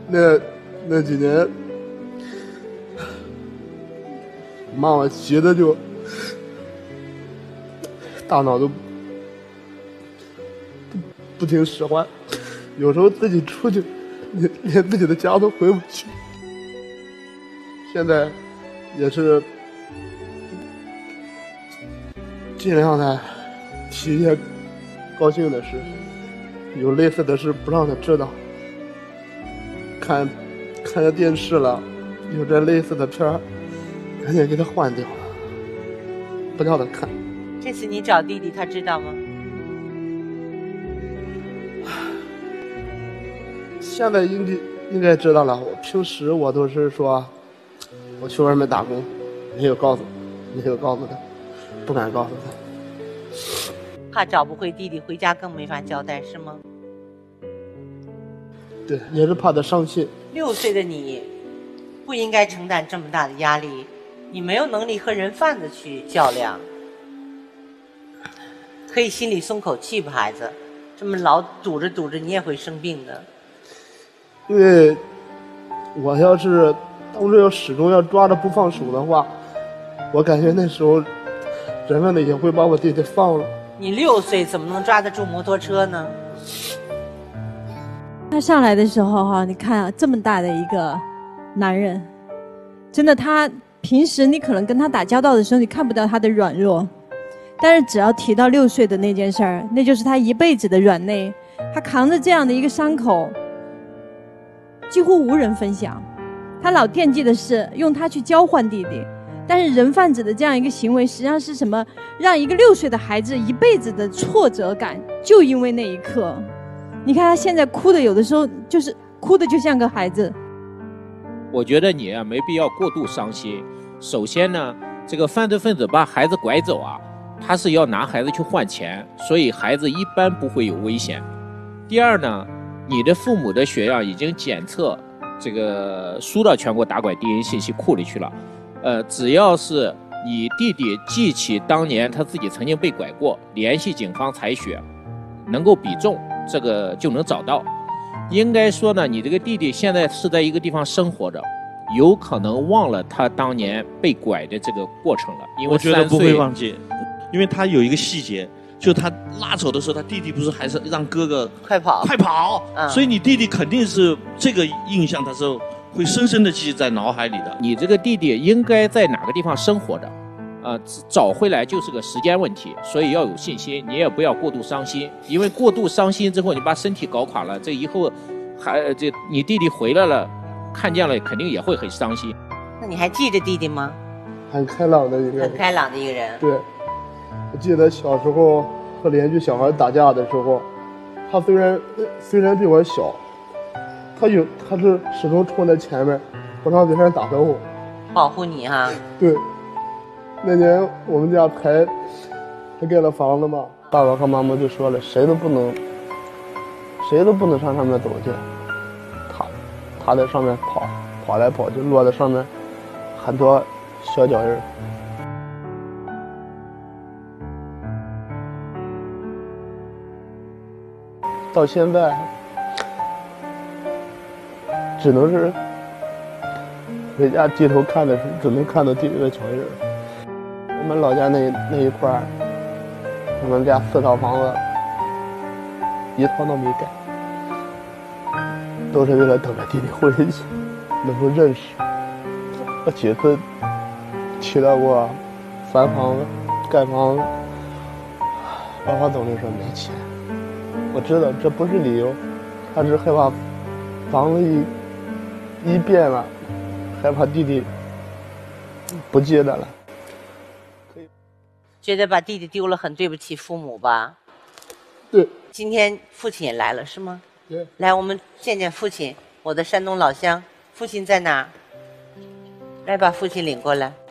那几年，妈妈急的就大脑都不听使唤，有时候自己出去连自己的家都回不去。现在也是尽量的提一些高兴的事，有类似的事不让他知道。看见电视了，有这类似的片儿，赶紧给他换掉了，不叫他看。 这次你找弟弟，他知道吗？ 现在应该知道了。我平时我都是说，我去外面打工，没有告诉他，不敢告诉他。 怕找不回弟弟，回家更没法交代，是吗？ 对，也是怕他伤心。 6岁的你，不应该承担这么大的压力，你没有能力和人贩子去较量，可以心里松口气吧，孩子，这么老堵着你也会生病的。 因为我要是当时始终要抓着不放手的话，我感觉那时候人们也会把我弟弟放了。 你6岁怎么能抓得住摩托车呢？ 他上来的时候哈，你看啊，这么大的一个男人，真的，他平时你可能跟他打交道的时候，你看不到他的软弱，但是只要提到6岁的那件事儿，那就是他一辈子的软肋。他扛着这样的一个伤口，几乎无人分享。他老惦记的是用他去交换弟弟，但是人贩子的这样一个行为，实际上是什么？让一个6岁的孩子一辈子的挫折感，就因为那一刻。你看他现在哭的，有的时候就是哭的就像个孩子。 我觉得你啊没必要过度伤心。首先呢，这个犯罪分子把孩子拐走啊，他是要拿孩子去换钱，所以孩子一般不会有危险。第二呢，你的父母的血样已经检测这个输到全国打拐 DNA 信息库里去了。只要是你弟弟记起当年他自己曾经被拐过，联系警方采血，能够比重，这个就能找到。应该说呢，你这个弟弟现在是在一个地方生活着，有可能忘了他当年被拐的这个过程了。因为我觉得不会忘记，因为他有一个细节，就他拉走的时候，他弟弟不是还是让哥哥快跑， 所以你弟弟肯定是这个印象，他是会深深的记在脑海里的。 你这个弟弟应该在哪个地方生活着？找回来就是个时间问题，所以要有信心，你也不要过度伤心，因为过度伤心之后，你把身体搞垮了，这以后你弟弟回来了，看见了肯定也会很伤心。 那你还记着弟弟吗？ 很开朗的一个人。 很开朗的一个人。 对，我记得小时候和邻居小孩打架的时候，他虽然比我小，他是始终冲在前面，不让别人打着我， 保护你哈。 对。那年我们家还盖了房子嘛，爸爸和妈妈就说了，谁都不能上上面走去。他在上面跑来跑去，落在上面很多小脚印。到现在只能是回家低头看的时候，只能看到弟弟的脚印。我们老家那一块儿，我们家4套房子，一套都没盖，都是为了等着弟弟回去，能够认识。我几次提到过翻房子、盖房子，爸爸总是说没钱。我知道这不是理由，他是害怕房子一变了，害怕弟弟不记得了。 觉得把弟弟丢了很对不起父母吧？ 对。 今天父亲也来了是吗？ 对。 来，我们见见父亲，我的山东老乡。父亲在哪儿？来，把父亲领过来。